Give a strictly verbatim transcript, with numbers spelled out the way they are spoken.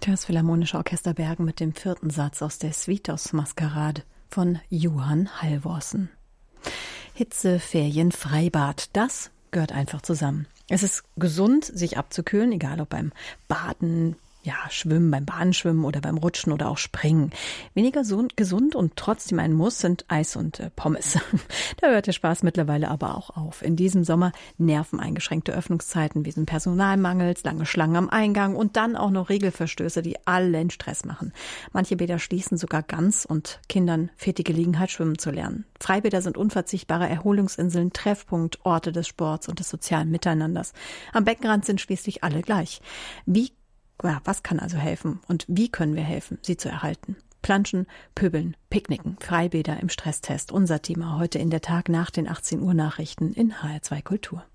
Das Philharmonische Orchester Bergen mit dem vierten Satz aus der Suite aus Maskerade von Johann Halvorsen. Hitze, Ferien, Freibad, das gehört einfach zusammen. Es ist gesund, sich abzukühlen, egal ob beim Baden, ja, Schwimmen, beim Bahnschwimmen oder beim Rutschen oder auch Springen. Weniger so gesund und trotzdem ein Muss sind Eis und äh, Pommes. Da hört der Spaß mittlerweile aber auch auf. In diesem Sommer nerveneingeschränkte Öffnungszeiten wegen Personalmangels, lange Schlangen am Eingang und dann auch noch Regelverstöße, die allen Stress machen. Manche Bäder schließen sogar ganz und Kindern fehlt die Gelegenheit, schwimmen zu lernen. Freibäder sind unverzichtbare Erholungsinseln, Treffpunkt, Orte des Sports und des sozialen Miteinanders. Am Beckenrand sind schließlich alle gleich. Wie Ja, was kann also helfen und wie können wir helfen, sie zu erhalten? Planschen, Pöbeln, Picknicken, Freibäder im Stresstest. Unser Thema heute in der Tag nach den achtzehn Uhr Nachrichten in H R zwei Kultur.